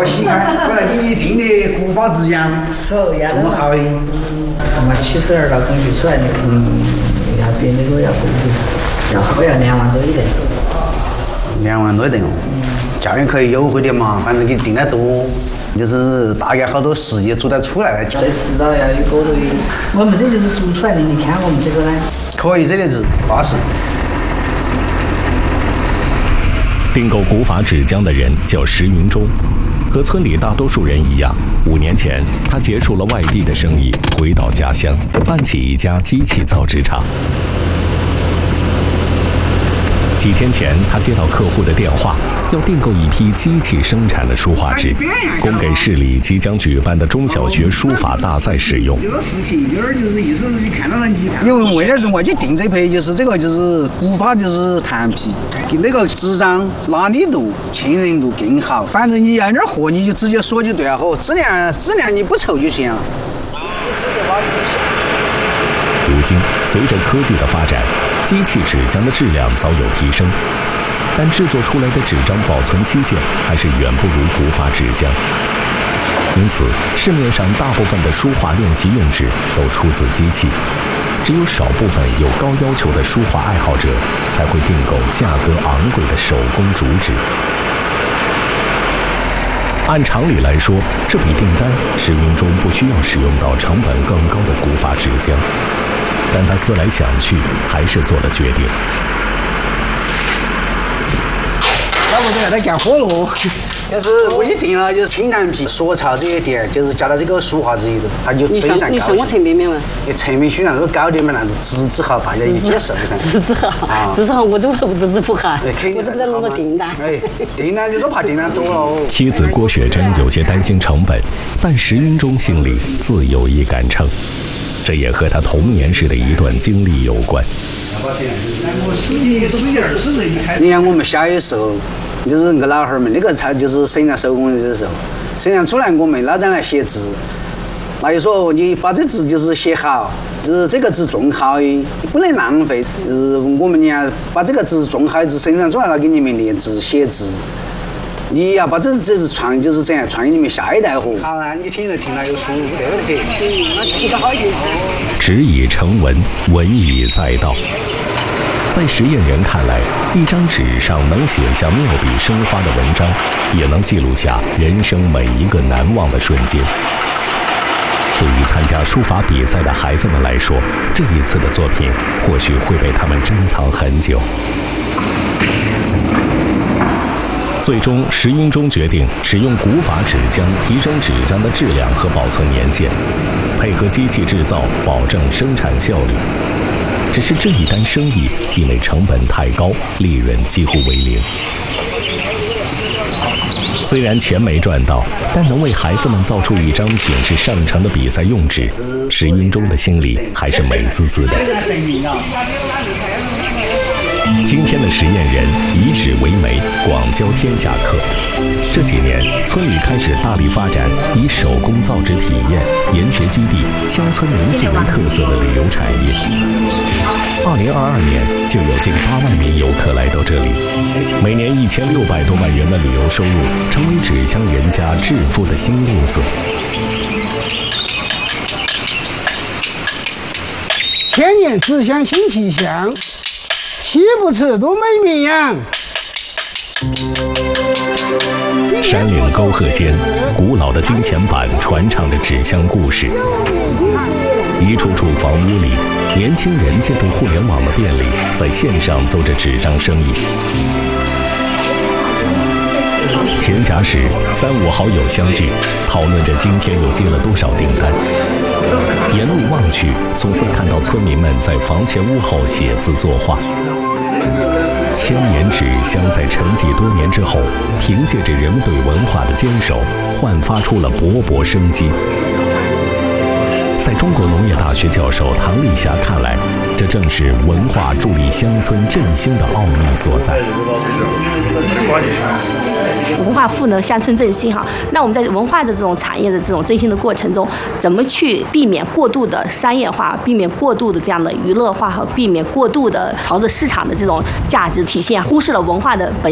细看，我来给你订的古法之羊，这么好的。 我们72道工具出来的，要比那个要贵一点，要好要2万多一点。 2万多一点哦，价钱可以优惠点嘛，反正给你订得多，就是大概好多事业做得出来的。 最迟到要有个多月，我们这就是做出来的，你看我们这个呢。 可以，这个是巴适。 订购古法纸浆的人叫石云忠，和村里大多数人一样，5年前他结束了外地的生意，回到家乡，办起一家机器造纸厂。几天前，他接到客户的电话，要订购一批机器生产的书画纸，供给市里即将举办的中小学书法大赛使用。 这个视频有点就是意思是你看到了你。因为为了是我去订这批，就是这个就是古法，就是炭皮，那个纸张拉力度、浸润度更好。反正你要点货，你就直接说就对了，和质量你不愁就行了，你直接把你的。 如今，随着科技的发展，机器纸浆的质量早有提升，但制作出来的纸张保存期限还是远不如古法纸浆。因此，市面上大部分的书画练习用纸都出自机器，只有少部分有高要求的书画爱好者才会订购价格昂贵的手工竹纸。按常理来说，这笔订单石云忠不需要使用到成本更高的古法纸浆，但他思来想去，还是做了决定。 要不这个干活了，就是我一定了，就是青蓝皮、说草这些点，就是加到这个书画纸里头，他就非常高兴。 你说我成面面嘛？ 你成面虽然说高点嘛，但是纸好，大家一接受噻。 纸好，纸好，我怎么不纸不好？我这不在弄个订单。 哎，订单就是怕订单多了。 妻子郭雪珍有些担心成本，但石云忠心里自有一杆秤。这也和他童年时的一段经历有关。 你看我们小的时候，就是我老汉儿们那个才就是生产手工的时候，生产出来我们老张来写字，那就说你把这字就是写好，就是这个字种好的，你不能浪费。我们呀把这个字种好的字生产出来了，给你们练字写字。你要把这是传，就是这样传给你们下一代货。好啊，你听了有舒服，对不对？那提高好一点。 纸已成文，文以载道。在实验人看来，一张纸上能写下妙笔生花的文章，也能记录下人生每一个难忘的瞬间。对于参加书法比赛的孩子们来说，这一次的作品或许会被他们珍藏很久。最终，石云忠决定使用古法纸浆提升纸张的质量和保存年限，配合机器制造，保证生产效率。只是这一单生意因为成本太高，利润几乎为零。虽然钱没赚到，但能为孩子们造出一张品质上乘的比赛用纸，石云忠的心里还是美滋滋的。今天的实验人以纸为媒，广交天下客。这几年，村里开始大力发展以手工造纸体验、研学基地、乡村民宿为特色的旅游产业。2022年就有近8万名游客来到这里，每年1600多万元的旅游收入，成为纸箱人家致富的新路子。 千年纸箱新气象，西不吃都没名扬。 山岭沟壑间，古老的金钱板传唱着纸箱故事。一处处房屋里，年轻人借助互联网的便利，在线上做着纸张生意。闲暇时，3、5好友相聚，讨论着今天又接了多少订单。沿路望去，总会看到村民们在房前屋后写字作画。千年纸箱在沉寂多年之后，凭借着人们对文化的坚守，焕发出了勃勃生机。在中国农业大学教授唐丽霞看来，这正是文化助力乡村振兴的奥秘所在。 文化赋能乡村振兴哈，那我们在文化的这种产业的这种振兴的过程中，怎么去避免过度的商业化，避免过度的这样的娱乐化和避免过度的朝着市场的这种价值体现，忽视了文化的本